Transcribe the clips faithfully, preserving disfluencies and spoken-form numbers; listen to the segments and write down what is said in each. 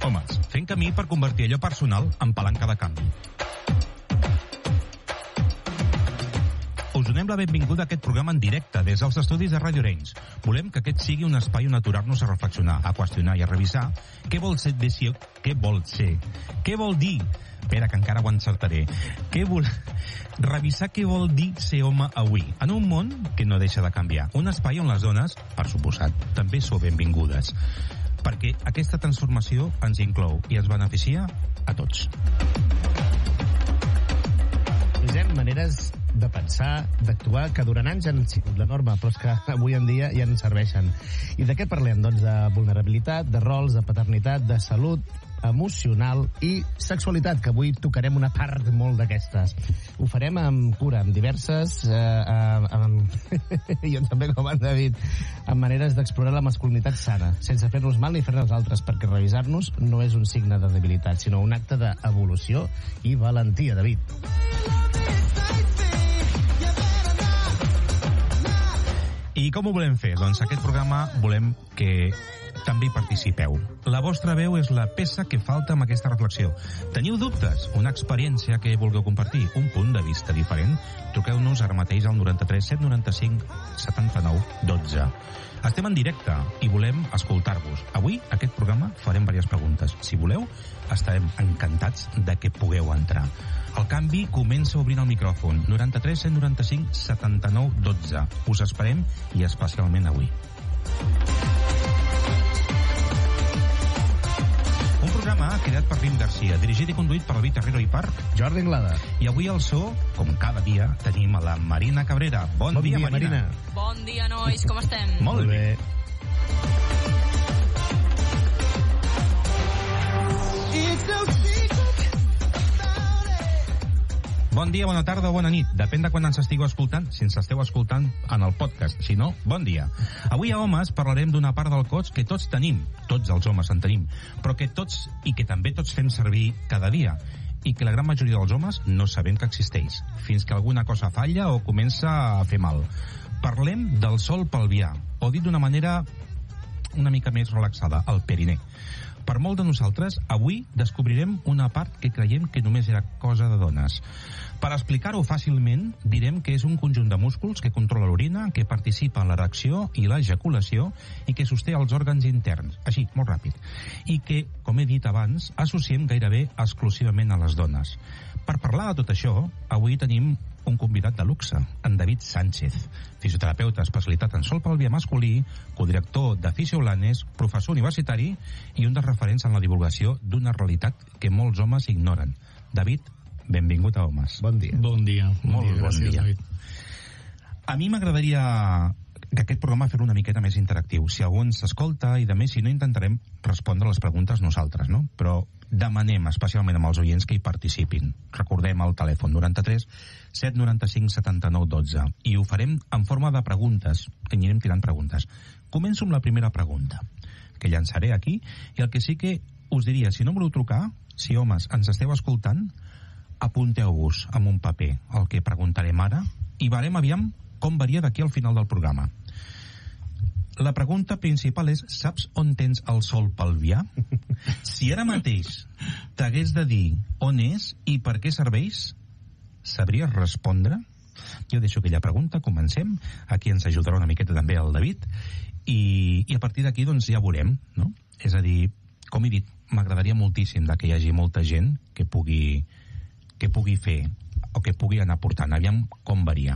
Homes, fent camí per convertir allò personal en palanca de canvi. Us donem la benvinguda a aquest programa en directe des dels estudis de Radio Arenys. Volem que aquest sigui un espai on aturar-nos a reflexionar, a qüestionar i a revisar què vol ser, què vol ser, què vol dir. Espera, que encara ho encertaré. Què vol... Revisar què vol dir ser home avui, en un món que no deixa de canviar. Un espai on les dones, per suposat, també sou benvingudes. Perquè aquesta transformació ens inclou i ens beneficia a tots. Visem maneres de pensar, d'actuar, que durant anys han sigut la norma, però és que avui en dia ja ens serveixen. I de què parlem? Doncs de vulnerabilitat, de rols, de paternitat, de salut emocional i sexualitat, que avui tocarem una part molt d'aquestes. Ho farem amb cura, amb diverses eh, amb, amb, i també, com han dit, amb maneres d'explorar la masculinitat sana, sense fer-nos mal ni fer-nos altres, perquè revisar-nos no és un signe de debilitat, sinó un acte d'evolució i valentia, David. I com ho volem fer? Doncs aquest programa volem que també hi participeu. La vostra veu és la peça que falta amb aquesta reflexió. Teniu dubtes? Una experiència que vulgueu compartir? Un punt de vista diferent? Truqueu-nos ara mateix al noranta-tres set noranta-cinc setanta-nou dotze. Estem en directe i volem escoltar-vos. Avui, aquest programa, farem diverses preguntes. Si voleu, estarem encantats de que pugueu entrar. El canvi comença obrint el micròfon. noranta-tres set noranta-cinc setanta-nou dotze. Us esperem, i especialment avui. Un programa creat per Rim Garcia, dirigit i conduït per David Herrero i per Jordi Anglada. I avui al so, com cada dia, tenim a la Marina Cabrera. Bon, bon dia, dia, Marina. Marina. Bon dia, nois, com estem? Molt, Molt bé. bé. Bon dia, bona tarda o bona nit. Depèn de quan ens estigueu escoltant, si ens esteu escoltant en el podcast. Si no, bon dia. Avui a Homes parlarem d'una part del cos que tots tenim, tots els homes en tenim, però que tots, i que també tots fem servir cada dia, i que la gran majoria dels homes no sabem que existeix, fins que alguna cosa falla o comença a fer mal. Parlem del sòl pelvià, o dit d'una manera una mica més relaxada, el perinè. Per molt de nosaltres, avui descobrirem una part que creiem que només era cosa de dones. Per explicar-ho fàcilment, direm que és un conjunt de músculs que controla l'orina, que participa en l'erecció i l'ejaculació i que sosté els òrgans interns, així, molt ràpid. I que, com he dit abans, associem gairebé exclusivament a les dones. Per parlar de tot això, avui tenim un convidat de luxe, en David Sánchez, fisioterapeuta especialitat en sòl pelvià masculí, codirector de Fisiolanes, professor universitari i un dels referents en la divulgació d'una realitat que molts homes ignoren. David, benvingut a Homes. Bon dia. Bon dia. Molt bon dia, bon dia. David. A mi m'agradaria que aquest programa fer una miqueta més interactiu. Si algú ens escolta i de més, si no, intentarem respondre les preguntes nosaltres, no? Però demanem especialment amb els oients que hi participin. Recordem el telèfon noranta-tres set noranta-cinc setanta-nou dotze i ho farem en forma de preguntes, que anirem tirant preguntes. Començo amb la primera pregunta, que llançaré aquí, i el que sí que us diria, si no em voleu trucar, si homes ens esteu escoltant, apunteu-vos amb un paper el que preguntarem ara i veurem aviam com varia d'aquí al final del programa. La pregunta principal és, saps on tens el sòl pelvià? Si ara mateix t'hagués de dir on és i per què serveix, sabries respondre? Jo deixo aquella pregunta, comencem. Aquí ens ajudarà una miqueta també el David. I, i a partir d'aquí doncs ja veurem, no? És a dir, com he dit, m'agradaria moltíssim que hi hagi molta gent que pugui, que pugui fer o que pugui anar portant. Aviam com varia.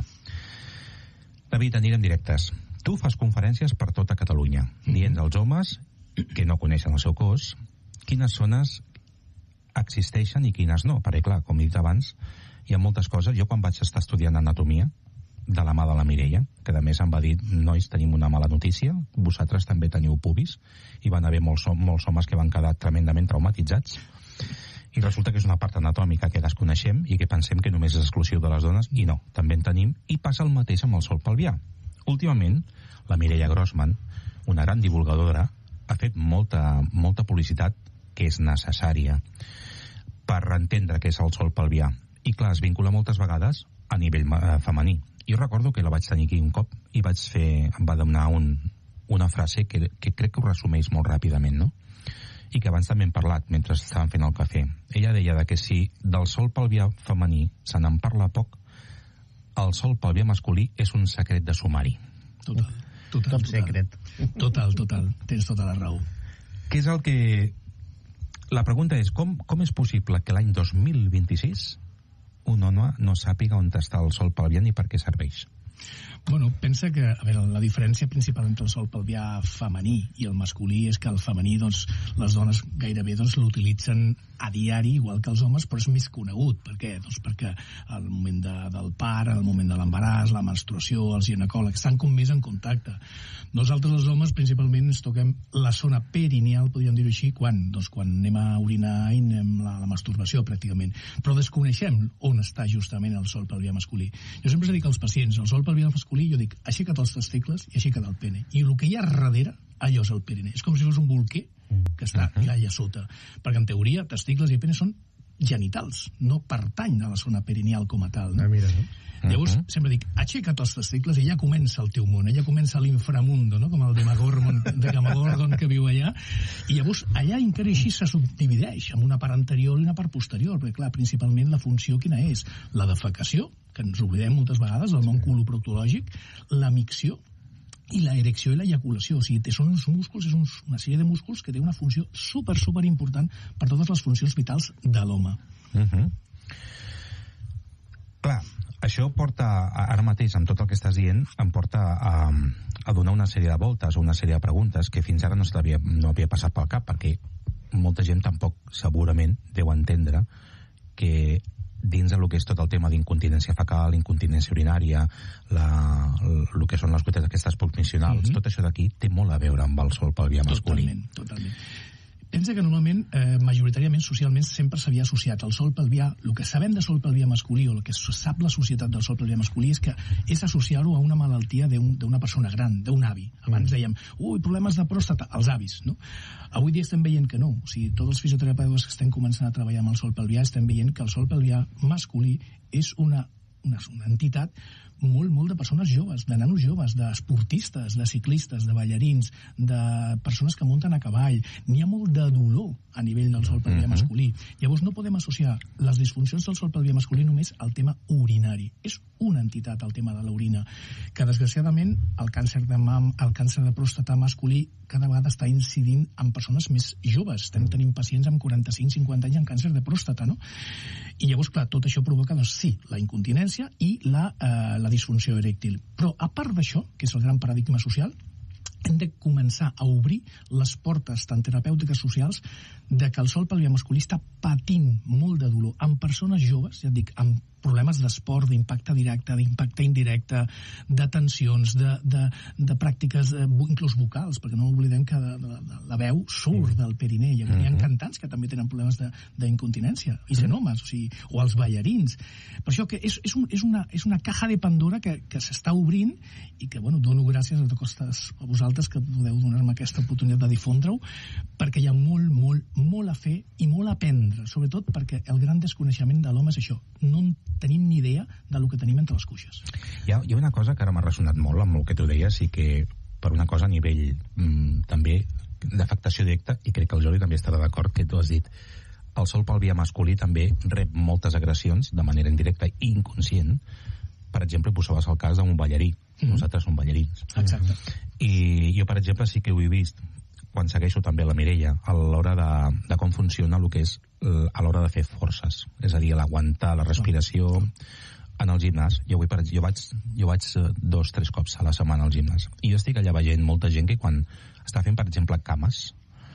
David, anirem directes. Tu fas conferències per tota Catalunya, dient als homes que no coneixen el seu cos quines zones existeixen i quines no, perquè clar, com he dit abans, hi ha moltes coses. Jo quan vaig estar estudiant anatomia, de la mà de la Mireia, que a més em va dir, nois, tenim una mala notícia, vosaltres també teniu pubis, i van haver molts, molts homes que van quedar tremendament traumatitzats, i resulta que és una part anatòmica que desconeixem i que pensem que només és exclusiu de les dones, i no, també en tenim, i passa el mateix amb el sòl pelvià. Últimament, la Mireia Grossman, una gran divulgadora, ha fet molta, molta publicitat que és necessària per entendre què és el sòl pelvià. I clar, es vincula moltes vegades a nivell eh, femení. Jo recordo que la vaig tenir aquí un cop i vaig fer, em va donar un, una frase que, que crec que ho resumeix molt ràpidament, no? i que abans també hem parlat mentre estàvem fent el cafè. Ella deia que si del sòl pelvià femení se n'en parla poc, el sòl pelvià masculí és un secret de sumari. Total, total. Top secret. Total, total. Tens tota la raó. Què és el que... La pregunta és, com, com és possible que l'any dos mil vint-i-sis un home no sàpiga on està el sòl pelvià ni per què serveix? Bueno, pensa que, a veure, la diferència principal entre el sòl pelvià femení i el masculí és que el femení, doncs, les dones gairebé doncs, l'utilitzen a diari, igual que els homes, però és més conegut. Per què? Doncs perquè al moment de, del part, al moment de l'embaràs, la menstruació, els ginecòlegs, estan com més en contacte. Nosaltres, els homes, principalment ens toquem la zona perineal, podríem dir-ho així, quan? Doncs quan anem a orinar i anem a la, la masturbació, pràcticament. Però desconeixem on està justament el sòl pelvià masculí. Jo sempre dic als pacients, el sòl pelvià masculí, jo dic, aixeca't els testicles i aixeca't el pene. I el que hi ha darrere, allò és el pene. És com si fos un bolquer que està allà sota. Perquè, en teoria, testicles i pene són genitals, no pertany a la zona perineal com a tal. No? Ah, mira, no? Llavors, uh -huh. sempre dic, aixeca't els testicles i ja comença el teu món, ja comença l'inframundo, no? Com el Demogorgon, de Demogorgon que viu allà. I llavors, allà encara així se subdivideix amb una part anterior i una part posterior, perquè, clar, principalment la funció quina és? La defecació, que ens oblidem moltes vegades del món coloproctològic, la micció, i la erecció i l'ejaculació. O sigui, té, són uns músculs, és uns, una sèrie de músculs que té una funció super, super important per totes les funcions vitals de l'home. Uh -huh. Clar, això porta, ara mateix, amb tot el que estàs dient, em porta a, a donar una sèrie de voltes o una sèrie de preguntes que fins ara no, havia, no havia passat pel cap, perquè molta gent tampoc segurament deu entendre que dins del que és tot el tema d'incontinència fecal, incontinència urinària, la, el que són les gotetes aquestes proximissionals, mm-hmm. tot això d'aquí té molt a veure amb el sòl pelvià masculí. Totalment, totalment. Pensa que normalment, eh, majoritàriament, socialment, sempre s'havia associat al sòl pelvià. El que sabem de sòl pelvià masculí, o el que sap la societat del sòl pelvià masculí, és que és associar-ho a una malaltia d'una persona gran, d'un avi. Abans dèiem, ui, problemes de pròstata, els avis, no? Avui dia estem veient que no. O sigui, tots els fisioterapeutes que estem començant a treballar amb el sòl pelvià estem veient que el sòl pelvià masculí és una, una, una entitat molt, molt de persones joves, de nanos joves, d'esportistes, de ciclistes, de ballarins, de persones que munten a cavall. N'hi ha molt de dolor a nivell del sòl pelvià masculí. Llavors no podem associar les disfuncions del sòl pelvià masculí només al tema urinari. És una entitat, el tema de l'orina, que desgraciadament el càncer de mam, el càncer de pròstata masculí cada vegada està incidint en persones més joves. Estem tenint pacients amb quaranta-cinc cinquanta anys amb càncer de pròstata, no? I llavors, clar, tot això provoca, doncs sí, la incontinència i la, eh, la disfunció erèctil. Però a part d'això, que és el gran paradigma social, hem de començar a obrir les portes tant terapèutiques socials de que el sòl pelvià masculí està patint molt de dolor en persones joves, ja et dic, amb problemes d'esport, d'impacte directe, d'impacte indirecte, de tensions, de, de, de pràctiques eh, inclús vocals, perquè no oblidem que de, de, de, la veu surt del perineu. Hi ha, mm-hmm. hi ha cantants que també tenen problemes d'incontinència, i senomes, o sigui, o els ballarins. Per això que és, és, un, és, una, és una caja de Pandora que, que s'està obrint i que, bueno, dono gràcies a tots a vosaltres que podeu donar-me aquesta oportunitat de difondre-ho, perquè hi ha molt, molt, molt a fer i molt a aprendre, sobretot perquè el gran desconeixement de l'home és això, no en tenim ni idea del que tenim entre les cuixes. Hi ha, hi ha una cosa que ara m'ha ressonat molt amb el que tu deies i que per una cosa a nivell mm, també d'afectació directa, i crec que el Jordi també estarà d'acord, que tu has dit el sòl pelvià masculí també rep moltes agressions de manera indirecta i inconscient. Per exemple, posaves el cas d'un ballarí. Mm-hmm. Nosaltres som ballarins. Exacte. I jo, per exemple, sí que ho he vist quan segueixo també la Mireia a l'hora de, de com funciona el que és a l'hora de fer forces, és a dir, l'aguantar la respiració en el gimnàs. Jo, vull, jo, vaig, jo vaig dos, tres cops a la setmana al gimnàs i jo estic allà veient molta gent que quan està fent, per exemple, cames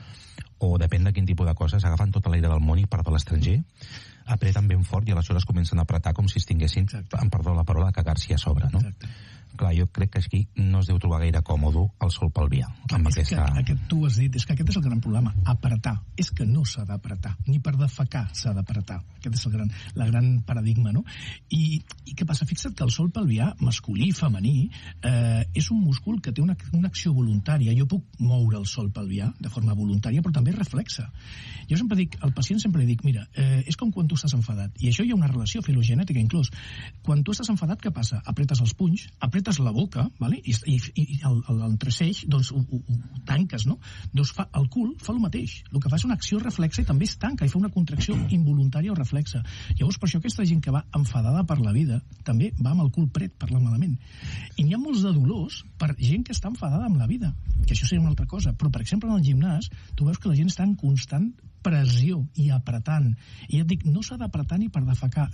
o depèn de quin tipus de coses, agafen tot l'aire del món i per de l'estranger, apreten ben fort i aleshores comencen a apretar com si estiguessin, em perdó la paraula, a cagar-s'hi a sobre, no? Exacte. Clar, jo crec que aquí no es deu trobar gaire còmode el sòl pelvià. Amb és aquesta... que aquest, tu has dit, és que aquest és el gran problema, apretar. És que no s'ha d'apretar, ni per defecar s'ha d'apretar. Aquest és el gran, la gran paradigma, no? I, i què passa? Fixa't que el sòl pelvià, masculí i femení, eh, és un múscul que té una, una acció voluntària. Jo puc moure el sòl pelvià de forma voluntària, però també també és reflexa. Jo sempre dic, al pacient sempre li dic, mira, eh, és com quan tu estàs enfadat, i això hi ha una relació filogenètica inclús. Quan tu estàs enfadat, què passa? Apretes els punys, apretes la boca, vale? i, i, i l'entreseix, doncs ho, ho, ho tanques, no? Doncs fa, el cul fa el mateix. El que fa és una acció reflexa i també es tanca, i fa una contracció involuntària o reflexa. Llavors, per això aquesta gent que va enfadada per la vida també va amb el cul pret, parla malament. I n'hi ha molts de dolors per gent que està enfadada amb la vida, que això seria una altra cosa. Però, per exemple, en el gimnàs, tu veus que la gent està en constant pressió i apretant. I ja et dic, no s'ha d'apretar ni per defecar.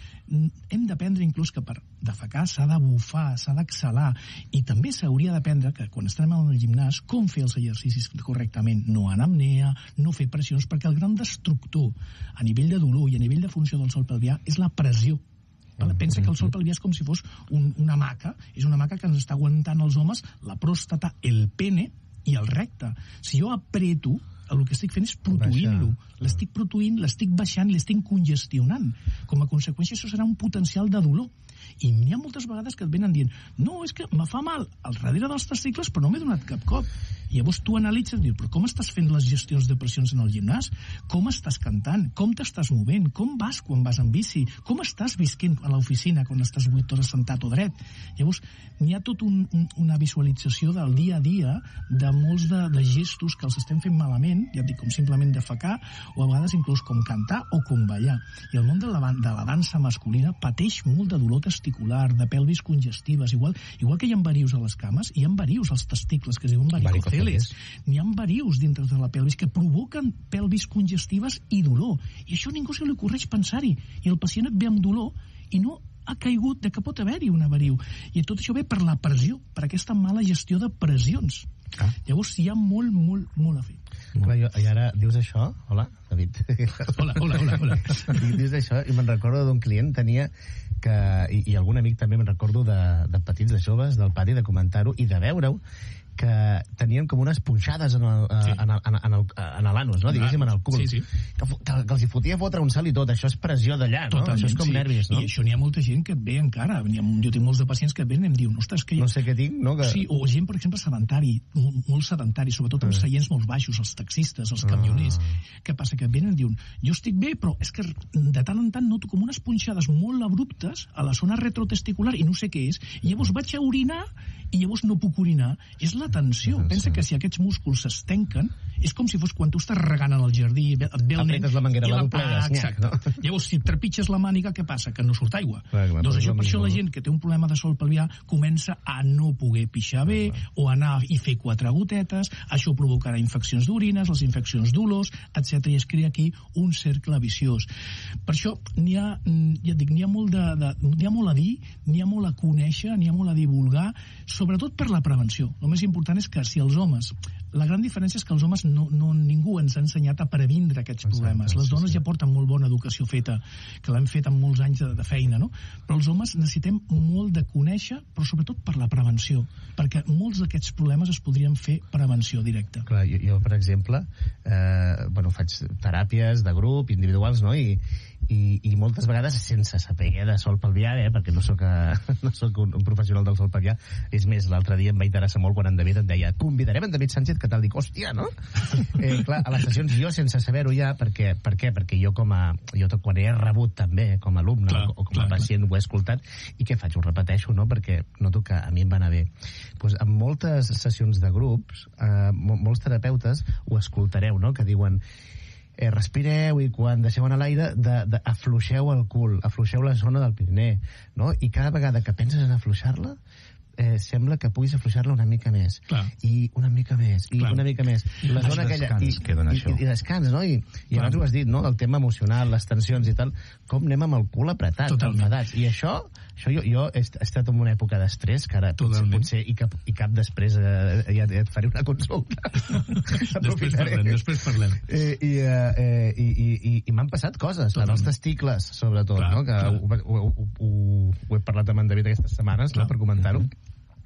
Hem d'aprendre inclús que per defecar s'ha de bufar, s'ha d'exhalar. I també s'hauria d'aprendre que quan estem al gimnàs, com fer els exercicis correctament. No anapnea, no fer pressions, perquè el gran destructor a nivell de dolor i a nivell de funció del sòl pelvià és la pressió. Pensa que el sòl pelvià és com si fos un, una maca, és una maca que ens està aguantant els homes, la pròstata, el pene i el recte. Si jo apreto, el que estic fent és protuint-lo. L'estic protuint, l'estic baixant, l'estic congestionant. Com a conseqüència, això serà un potencial de dolor. I n'hi ha moltes vegades que et venen dient no, és que me fa mal al darrere dels testicles però no m'he donat cap cop. I llavors tu analitzes i dius, però com estàs fent les gestions de pressions en el gimnàs? Com estàs cantant? Com t'estàs movent? Com vas quan vas en bici? Com estàs visquent a l'oficina quan estàs vuit hores sentat o dret? Llavors, n'hi ha tot un, un, una visualització del dia a dia de molts de, de gestos que els estem fent malament, ja et dic, com simplement defecar, o a vegades inclús com cantar o com ballar. I el món de la, de la dansa masculina pateix molt de dolor testicular, de pelvis congestives, igual, igual que hi ha varius a les cames, hi ha varius als testicles, que es diuen varicoceles. N'hi ha varius dintre de la pelvis que provoquen pelvis congestives i dolor. I això ningú se li ocorreix pensar-hi. I el pacient et ve amb dolor i no ha caigut de que pot haver-hi una variu. I tot això ve per la pressió, per aquesta mala gestió de pressions. Ah. Llavors hi ha molt, molt, molt a fer. Clar, jo, i ara dius això, hola, David. Hola, hola, hola. hola. Dius això i me'n recordo d'un client, tenia que, i, i algun amic també me'n recordo de, de petits, de joves, del pati, de comentar-ho i de veure-ho, que tenien com unes punxades en el, sí. en el, en el, en l'anus, no? Diguéssim, en el cul. Sí, sí. Que, que, que els hi fotia fotre un salt i tot. Això és pressió d'allà, no? Totalment, això és com sí. nervis, no? I això n'hi ha molta gent que et ve encara. Ha, jo tinc molts de pacients que et venen i em diuen, ostres, que... No sé què tinc, no? Que... Sí, o gent, per exemple, sedentari, molt, molt sedentari, sobretot amb seients molt baixos, els taxistes, els camioners. Ah. Què passa? Que et venen i diuen, jo estic bé, però és que de tant en tant noto com unes punxades molt abruptes a la zona retrotesticular i no sé què és. I llavors vaig a orinar i llavors no puc orinar. És la tensió. Pensa que si aquests músculs s'estenquen, és com si fos quan tu estàs regant en el jardí, et ve el nen... Apretes la manguera, la la doblegues. Exacte. No? Llavors, si trepitges la màniga, què passa? Que no surt aigua. Clar, clar, doncs això, per això mismo. la gent que té un problema de sòl pelvià comença a no poder pixar bé, clar. O anar i fer quatre gotetes, això provocarà infeccions d'orines, les infeccions d'olors, etcètera. I es crea aquí un cercle viciós. Per això n'hi ha, ja et dic, n'hi ha molt de, de, n'hi ha molt a dir, n'hi ha molt a conèixer, n'hi ha molt a divulgar, sobretot per la prevenció. El més important és que si els homes... La gran diferència és que els homes no, no, ningú ens ha ensenyat a previndre aquests problemes. Les dones ja porten molt bona educació feta, que l'hem fet amb molts anys de, de feina, no? Però els homes necessitem molt de conèixer, però sobretot per la prevenció, perquè molts d'aquests problemes es podrien fer prevenció directa. Clar, jo, jo per exemple, eh, bueno, faig teràpies de grup, individuals, no? I, i, i moltes vegades sense saber de sòl pelvià, eh, perquè no soc, a, no soc un, un professional del sòl pelvià. És més, l'altre dia em va interessar molt quan en David em deia, convidarem en David Sánchez, que tal, dic, hòstia, no? Eh, clar, a les sessions jo sense saber-ho ja, perquè, per què? Perquè jo com a, jo tot, quan he rebut també, com a alumne clar, o com a clar, pacient clar. Ho he escoltat, i què faig? Ho repeteixo, no? Perquè noto que a mi em va anar bé. Pues, en moltes sessions de grups, eh, molts terapeutes ho escoltareu, no? Que diuen, eh, respireu i quan deixeu anar l'aire de, de, afluixeu el cul, afluixeu la zona del Pirineu, no? I cada vegada que penses en afluixar-la, eh, sembla que puguis afluixar-la una mica més. Clar. I una mica més, i clar. Una mica més. I la zona aquella, i, i, i, i descans, no? I, i abans ho has dit, no? El tema emocional, les tensions i tal, com anem amb el cul apretat, totalment. Enfadats. I això, això jo, jo he estat en una època d'estrès, que ara potser, potser i, cap, i cap després eh, ja, ja et faré una consulta. després parlem, després parlem. Eh, i, eh, i, i, i, i m'han passat coses, en els testicles, sobretot, clar, no? Que ho, ho, ho, ho, ho he parlat amb en David aquestes setmanes, no? Per comentar-ho.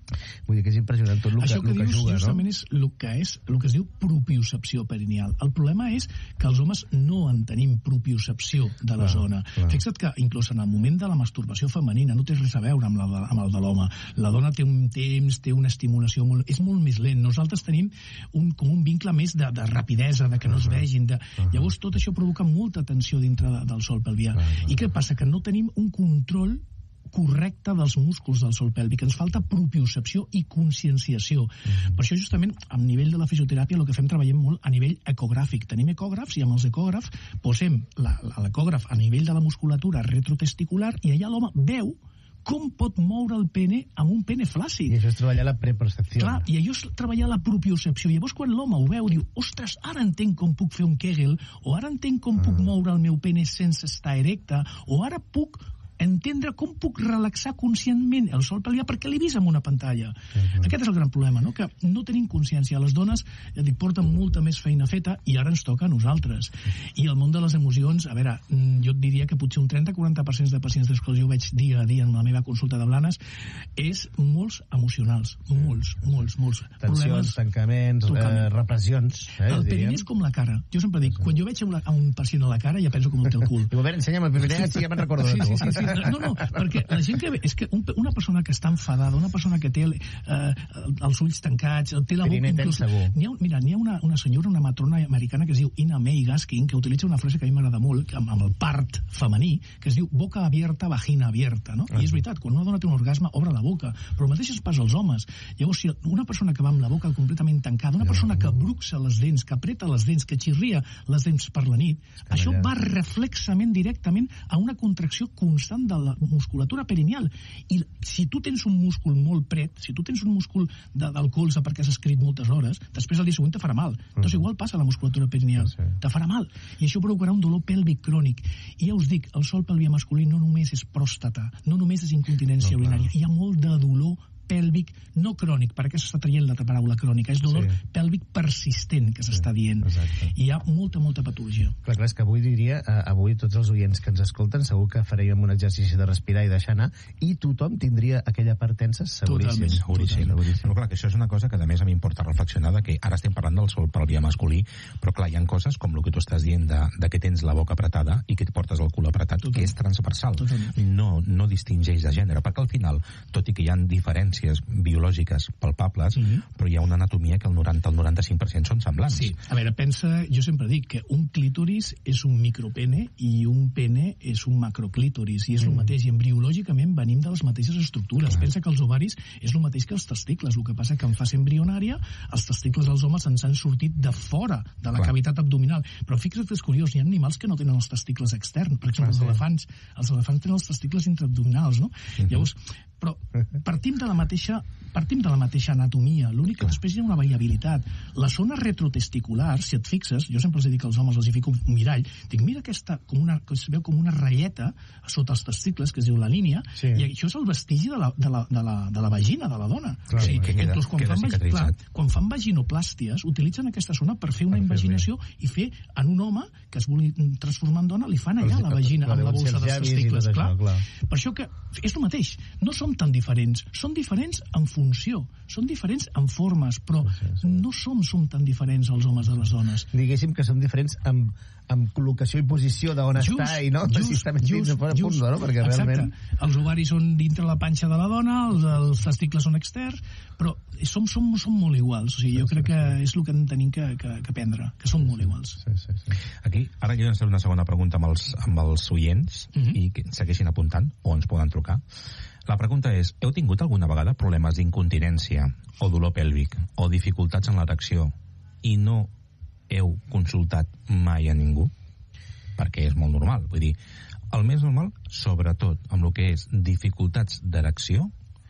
Vull dir que és impressionant tot el que, Això que, el que dius juga, justament no? és el que és el que es diu propiocepció perineal. El problema és que els homes no en tenim propiocepció de la Clar, zona. clar. Fixa't que inclús en el moment de la masturbació femenina no té res a veure amb, la, amb el de l'home. La dona té un temps, té una estimulació molt, és molt més lent. Nosaltres tenim un, com un vincle més de, de rapidesa, de que no es vegin. De... Llavors tot això provoca molta tensió dintre de, del sòl pelvià. I què passa? Que no tenim un control correcte dels músculs del sòl pèlvic. Ens falta propiocepció i conscienciació. Mm. Per això, justament, a nivell de la fisioteràpia, el que fem treballem molt a nivell ecogràfic. Tenim ecògrafs i amb els ecògrafs posem l'ecògraf a nivell de la musculatura retrotesticular i allà l'home veu com pot moure el pene amb un pene flàcid. I això és treballar la prepercepció. Clar, i allò és treballar la propiocepció. I llavors, quan l'home ho veu, diu, ostres, ara entenc com puc fer un Kegel, o ara entenc com mm. puc moure el meu pene sense estar erecte, o ara puc entendre com puc relaxar conscientment el sòl pelvià perquè l'he vist en una pantalla. Uh-huh. Aquest és el gran problema, no? Que no tenim consciència. Les dones, ja dic, porten molta més feina feta i ara ens toca a nosaltres. I el món de les emocions, a veure, jo et diria que potser un trenta a quaranta per cent de pacients que jo veig dia a dia en la meva consulta de Blanes és molts emocionals. Molts, molts, molts. Tensions, problemes, tancaments, eh, repressions. Eh, el perineu és com la cara. Jo sempre dic, quan jo veig a un pacient a la cara ja penso com el té el cul. Diu, a veure, ensenya'm el perineu, si ja me'n recordo de tu. Sí, sí, sí. No, no, perquè la gent que ve, és que un, una persona que està enfadada, una persona que té eh, els ulls tancats, té la boca inclús... N'hi ha, mira, n'hi ha una, una senyora, una matrona americana que es diu Ina May Gaskin, que utilitza una frase que a mi m'agrada molt, amb, amb el part femení, que es diu boca abierta, vagina abierta, no? I és veritat, quan una dona té un orgasme, obre la boca, però el mateix es passa als homes. Llavors, si una persona que va amb la boca completament tancada, una persona que bruxa les dents, que apreta les dents, que xirria les dents per la nit, això va reflexament directament a una contracció constant de la musculatura perineal. I si tu tens un múscul molt pret, si tu tens un múscul de, del colze perquè has escrit moltes hores, després el dia següent te farà mal. Doncs igual passa a la musculatura perineal. Sí. Te farà mal. I això provocarà un dolor pèlvic crònic. I ja us dic, el sòl pelvià masculí no només és pròstata, no només és incontinència no, urinària, hi ha molt de dolor pèlvic no crònic, perquè s'està traient la paraula crònica, és dolor sí. pèlvic persistent que s'està sí, dient. Exacte. I hi ha molta, molta patologia. Clar, clar, és que avui diria, eh, avui tots els oients que ens escolten segur que faríem un exercici de respirar i deixar anar, i tothom tindria aquella part tensa seguríssim. Totalment, seguríssim. seguríssim. Però clar, que això és una cosa que a més a mi importa reflexionar, de que ara estem parlant del sòl pelvià masculí, però clar, hi ha coses com el que tu estàs dient de, de que tens la boca apretada i que et portes el cul apretat, Totalment. Que és transversal. Totalment. No, no distingeix de gènere, perquè al final, tot i que hi ha diferències biològiques palpables, mm-hmm. però hi ha una anatomia que el noranta al noranta-cinc per cent són semblants. Sí, a veure, pensa, jo sempre dic que un clítoris és un micropene i un pene és un macroclítoris, i és mm. el mateix, i embriològicament venim de les mateixes estructures. Clar. Pensa que els ovaris és el mateix que els testicles, el que passa que en fase embrionària els testicles dels homes ens han sortit de fora de la Clar. Cavitat abdominal. Però fixa't que és curiós, hi ha animals que no tenen els testicles externs, per exemple, Clar, els sí. elefants. Els elefants tenen els testicles intraabdominals, no? Mm-hmm. Llavors, però partim de la mateixa partim de la mateixa anatomia, l'únic que després hi ha una variabilitat. La zona retrotesticular, si et fixes, jo sempre els dic als homes, els hi fico un mirall, dic, mira aquesta, com una, que es veu com una ratlleta sota els testicles, que es diu la línia, sí. i això és el vestigi de la, de la, de la, de la vagina, de la dona. Clar, sí, que queda, quan, queda fan, clar, quan fan vaginoplàsties, utilitzen aquesta zona per fer una per invaginació fer i fer en un home que es vulgui transformar en dona, li fan allà la vagina, amb la bolsa dels testicles. Clar. Clar. Per això que és el mateix, no som tan diferents, són diferents en funció, són diferents en formes, però sí, sí. no som, som tan diferents els homes de les dones. Diguéssim que som diferents en, en col·locació i posició d'on just, està i no? Just, si està més dins o fora just, punt, no? Perquè exacte. Realment... Els ovaris són dintre la panxa de la dona, els, els testicles són externs, però som, som, som molt iguals. O sigui, jo sí, crec sí, que sí. és el que tenim que, que, que aprendre, que som molt iguals. Sí, sí, sí. Aquí, ara jo llançaré una segona pregunta amb els, amb els oients uh-huh. i que segueixin apuntant o ens poden trucar. La pregunta és, heu tingut alguna vegada problemes d'incontinència o dolor pèlvic o dificultats en l'erecció i no heu consultat mai a ningú? Perquè és molt normal. Vull dir, el més normal, sobretot amb el que és dificultats d'erecció,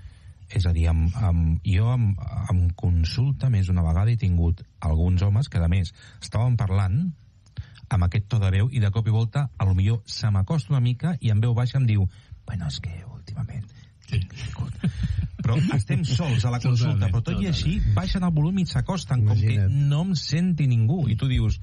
és a dir, amb, amb, jo amb, amb consulta més d'una vegada he tingut alguns homes que, a més, estaven parlant amb aquest to de veu i de cop i volta, potser se m'acosta una mica i en veu baixa em diu, bueno, és que últimament tinc vingut. Però estem sols a la consulta, totalment, però tot totalment. I així baixen el volum i s'acosten, com que no em senti ningú. I tu dius,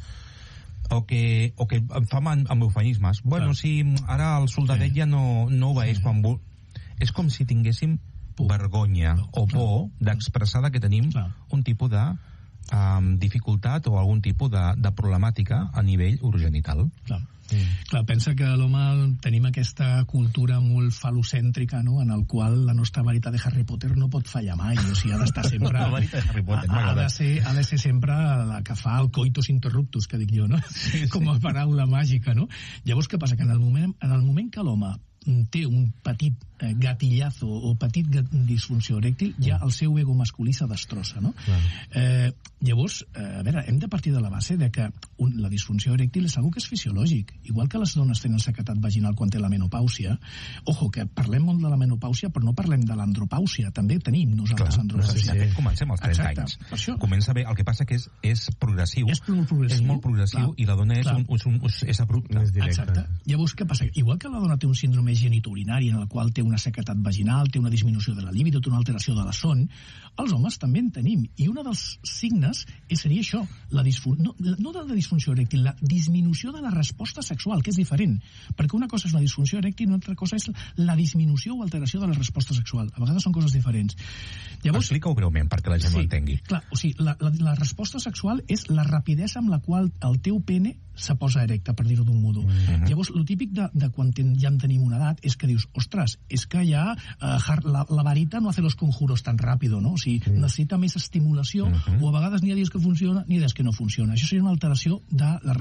o que, o que em fa amb, amb eufemismes. Bueno, clar. Sí, ara el soldadet sí. ja no, no ho veig sí. quan vol. És com si tinguéssim por. vergonya no, o por d'expressar que tenim clar. un tipus de um, dificultat o algun tipus de, de problemàtica a nivell urogenital. Clar. Mm. Clar, pensa que l'home tenim aquesta cultura molt falocèntrica, no?, en el qual la nostra varita de Harry Potter no pot fallar mai, o sigui, ha d'estar sempre la varita de Harry Potter, ha, ha, de ser, ha de ser sempre la que fa el coitus interruptus, que dic jo, no? Sí, sí. Com a paraula màgica, no? Llavors, què passa? Que en el moment, en el moment que l'home té un petit eh, gatillazo o petit gat disfunció erèctil, ja el seu ego masculí se destrossa, no? Eh, llavors, eh, a veure, hem de partir de la base de que un, la disfunció erèctil és algo que és fisiològic. Igual que les dones tenen sequedat vaginal quan té la menopàusia, ojo, que parlem molt de la menopàusia, però no parlem de l'andropàusia, també tenim nosaltres andropàusia. Sí, sí. Comencem als trenta Exacte. anys. Per això... Comença bé, el que passa que és, és progressiu. És molt progressiu. És molt progressiu clar, i la dona és, un, és, un, és abrupta. És Exacte. Llavors, què passa? Igual que la dona té un síndrome genitourinari en el qual té una sequedat vaginal, té una disminució de la libido, té una alteració de la son, els homes també en tenim. I un dels signes seria això, la disfun... no, no de la disfunció erèctil, la disminució de la resposta sexual, que és diferent. Perquè una cosa és una disfunció erèctil i una altra cosa és la disminució o alteració de la resposta sexual. A vegades són coses diferents. Llavors, explica-ho breument perquè la gent sí, ho entengui. Clar, o sigui, la, la, la resposta sexual és la rapidesa amb la qual el teu pene se posa erecte, per dir-ho d'un modo. Mm-hmm. Llavors, el típic de, de quan ten, ja en tenim una edat és que dius, ostres, és que ja uh, la, la varita no hace los conjuros tan ràpido, no? O sigui, mm. necessita més estimulació, mm-hmm. o a vegades n'hi ha dies que funciona, n'hi ha dies que no funciona. Això seria una alteració de la